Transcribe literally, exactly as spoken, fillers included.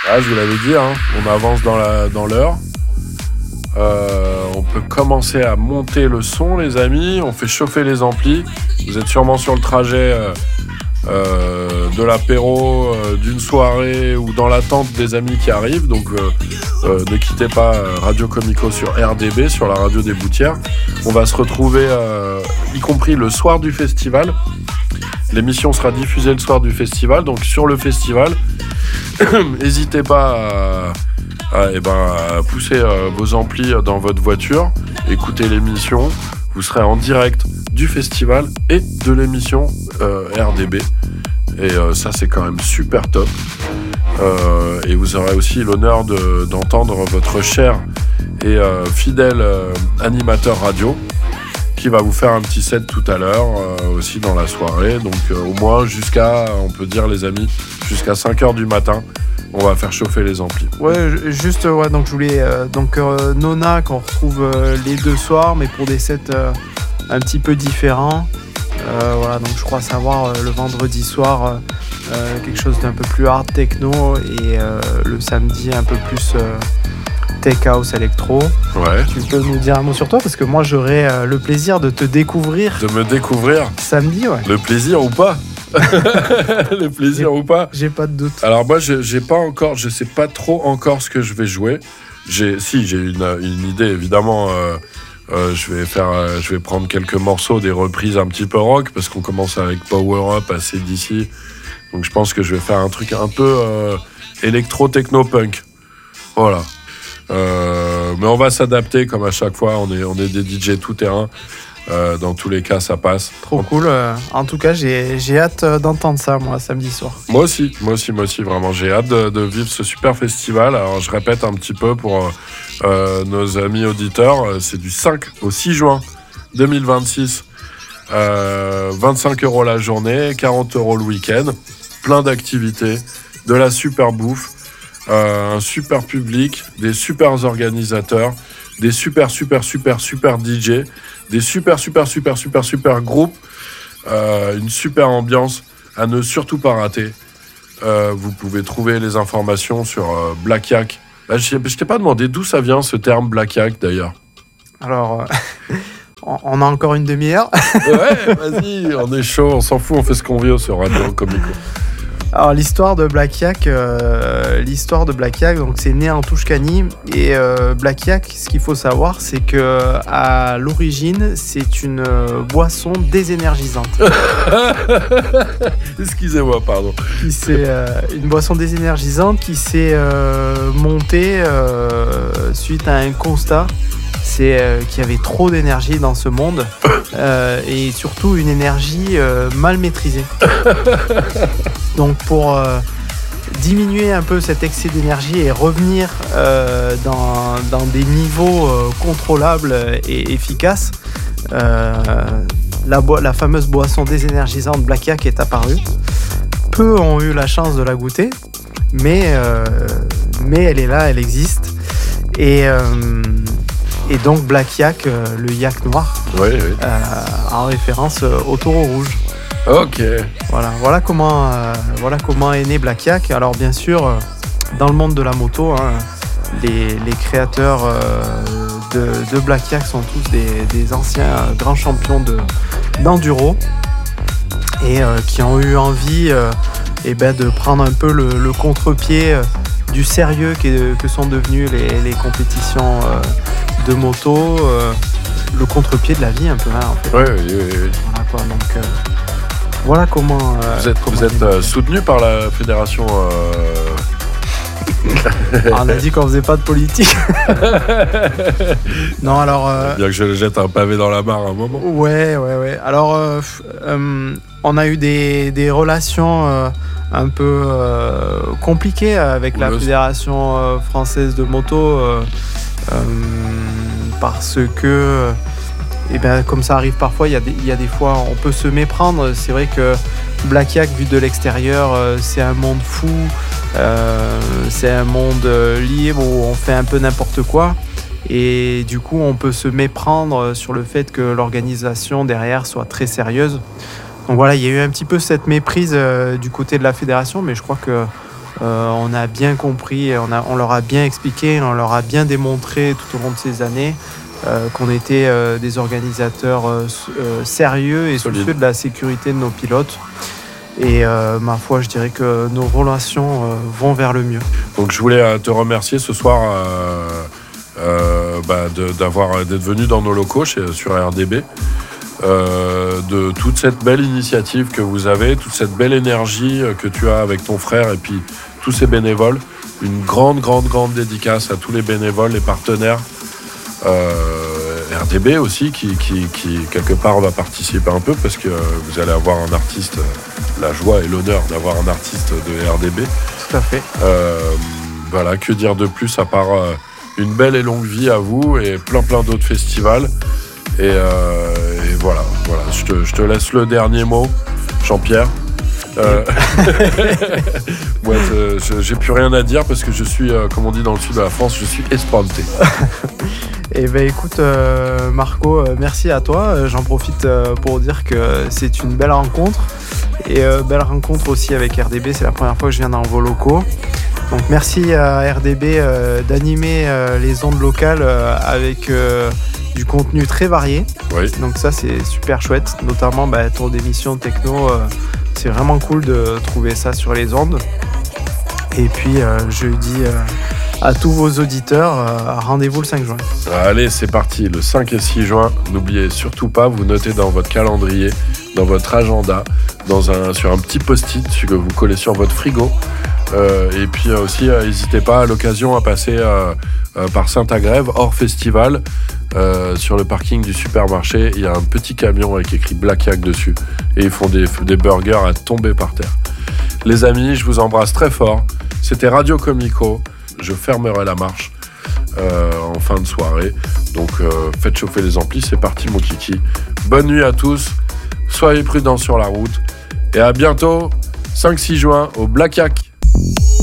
Ah, je vous l'avais dit, hein, on avance dans, la, dans l'heure. Euh, on peut commencer à monter le son, les amis. On fait chauffer les amplis. Vous êtes sûrement sur le trajet euh, euh, de l'apéro, euh, d'une soirée ou dans l'attente des amis qui arrivent. Donc euh, euh, ne quittez pas Radio Comico sur R D B, sur la radio des Boutières. On va se retrouver, euh, y compris le soir du festival. L'émission sera diffusée le soir du festival. Donc sur le festival, n'hésitez pas à, à, eh ben, à pousser euh, vos amplis dans votre voiture. Écoutez l'émission. Vous serez en direct du festival et de l'émission euh, R D B. Et euh, ça, c'est quand même super top. Euh, et vous aurez aussi l'honneur de, d'entendre votre cher et euh, fidèle euh, animateur radio qui va vous faire un petit set tout à l'heure, euh, aussi dans la soirée. Donc euh, au moins jusqu'à, on peut dire les amis, jusqu'à cinq heures du matin, on va faire chauffer les amplis. Ouais, juste, ouais, donc je voulais... Euh, donc euh, Nona, qu'on retrouve euh, les deux soirs, mais pour des sets euh, un petit peu différents. Euh, voilà, donc je crois savoir euh, le vendredi soir euh, euh, quelque chose d'un peu plus hard techno et euh, le samedi un peu plus euh, tech house électro. Ouais. Tu peux nous dire un mot sur toi parce que moi j'aurai euh, le plaisir de te découvrir. De me découvrir. Samedi, ouais. Le plaisir ou pas. Le plaisir j'ai, ou pas. J'ai pas de doute. Alors moi, je, j'ai pas encore, je sais pas trop encore ce que je vais jouer. J'ai, si, j'ai une, une idée évidemment. Euh, Euh, je vais faire, euh, je vais prendre quelques morceaux, des reprises un petit peu rock parce qu'on commence avec Power Up, A C D C. Donc je pense que je vais faire un truc un peu euh, électro-techno-punk. Voilà. Euh, mais on va s'adapter comme à chaque fois. On est, on est des D J tout terrain. Euh, dans tous les cas, ça passe. Trop cool. Euh, en tout cas, j'ai, j'ai hâte d'entendre ça, moi, samedi soir. Moi aussi, moi aussi, moi aussi, vraiment. J'ai hâte de, de vivre ce super festival. Alors, je répète un petit peu pour euh, nos amis auditeurs. C'est du cinq au six juin deux mille vingt-six. Euh, vingt-cinq euros la journée, quarante euros le week-end. Plein d'activités, de la super bouffe, euh, un super public, des super organisateurs, des super, super, super, super D J, des super, super, super, super, super groupes, euh, une super ambiance à ne surtout pas rater. Euh, vous pouvez trouver les informations sur euh, Black Yak. Bah, je ne t'ai pas demandé d'où ça vient ce terme Black Yak d'ailleurs. Alors, euh, on a encore une demi-heure. Ouais, vas-y, on est chaud, on s'en fout, on fait ce qu'on veut sur Radio Comico. Alors l'histoire de Black Yak, euh, l'histoire de Black Yak, donc c'est né en Touchkani et euh, Black Yak, ce qu'il faut savoir, c'est que à l'origine, c'est une euh, boisson désénergisante. Excusez-moi, pardon. Qui c'est euh, une boisson désénergisante qui s'est euh, montée euh, suite à un constat. C'est euh, qu'il y avait trop d'énergie dans ce monde euh, et surtout une énergie euh, mal maîtrisée. Donc pour euh, diminuer un peu cet excès d'énergie et revenir euh, dans, dans des niveaux euh, contrôlables et efficaces, euh, la, bo- la fameuse boisson désénergisante Black Yak est apparue. Peu ont eu la chance de la goûter, mais, euh, mais elle est là, elle existe. Et... Euh, Et donc Black Yak, euh, le yak noir, oui, oui. Euh, en référence euh, au taureau rouge. Ok. Voilà, voilà comment, euh, voilà comment est né Black Yak. Alors bien sûr, euh, dans le monde de la moto, hein, les, les créateurs euh, de, de Black Yak sont tous des, des anciens grands champions de, d'enduro et euh, qui ont eu envie euh, eh ben, de prendre un peu le, le contre-pied euh, du sérieux que, que sont devenues les, les compétitions euh, de moto, euh, le contre-pied de la vie un peu, hein, en fait. Oui, oui, oui, oui. Voilà quoi, donc euh, voilà comment... Euh, vous êtes, comment vous êtes euh, soutenu par la fédération... Euh... Ah, on a dit qu'on faisait pas de politique. Non, alors... Euh... Bien que je jette un pavé dans la mare à un moment. Ouais, ouais, ouais. Alors, euh, euh, on a eu des, des relations euh, un peu euh, compliquées avec la fédération euh, française de moto euh, euh, parce que... Et bien, comme ça arrive parfois, il y a des, il y a des fois, on peut se méprendre. C'est vrai que Black Yak, vu de l'extérieur, euh, c'est un monde fou. Euh, c'est un monde euh, libre où on fait un peu n'importe quoi. Et du coup, on peut se méprendre sur le fait que l'organisation derrière soit très sérieuse. Donc voilà, il y a eu un petit peu cette méprise euh, du côté de la fédération, mais je crois que Euh, on a bien compris, on, a, on leur a bien expliqué, on leur a bien démontré tout au long de ces années euh, qu'on était euh, des organisateurs euh, euh, sérieux et soucieux de la sécurité de nos pilotes. Et euh, ma foi, je dirais que nos relations euh, vont vers le mieux. Donc je voulais te remercier ce soir euh, euh, bah, de, d'avoir, d'être venu dans nos locaux chez, sur R D B, euh, de toute cette belle initiative que vous avez, toute cette belle énergie que tu as avec ton frère et puis tous ces bénévoles. Une grande, grande, grande dédicace à tous les bénévoles, les partenaires. Euh, R D B aussi qui, qui, qui quelque part va participer un peu parce que vous allez avoir un artiste, la joie et l'honneur d'avoir un artiste de R D B. Tout à fait. Euh, voilà, que dire de plus à part euh, une belle et longue vie à vous et plein plein d'autres festivals. Et, euh, et voilà, voilà. Je te, je te laisse le dernier mot, Jean-Pierre. Euh... ouais, je, j'ai plus rien à dire parce que je suis, euh, comme on dit dans le sud de la France, je suis espanté. Eh bien écoute euh, Marco, euh, merci à toi. Euh, j'en profite euh, pour dire que c'est une belle rencontre. Et euh, belle rencontre aussi avec R D B, c'est la première fois que je viens dans vos locaux. Donc merci à R D B euh, d'animer euh, les ondes locales euh, avec euh, du contenu très varié. Oui. Donc ça c'est super chouette, notamment bah, tour d'émission techno, euh, c'est vraiment cool de trouver ça sur les ondes. Et puis euh, je dis euh, à tous vos auditeurs, euh, rendez-vous le cinq juin. Allez, c'est parti, le cinq et six juin. N'oubliez surtout pas, vous notez dans votre calendrier, dans votre agenda, dans un, sur un petit post-it que vous collez sur votre frigo. Euh, et puis euh, aussi, euh, n'hésitez pas à l'occasion à passer euh, euh, par Saint-Agrève, hors festival, euh, sur le parking du supermarché. Il y a un petit camion avec écrit Black Yak dessus. Et ils font des, des burgers à tomber par terre. Les amis, je vous embrasse très fort. C'était Radio Comico. Je fermerai la marche euh, en fin de soirée. Donc euh, faites chauffer les amplis, c'est parti mon kiki. Bonne nuit à tous, soyez prudents sur la route et à bientôt, cinq six juin au Black Yak.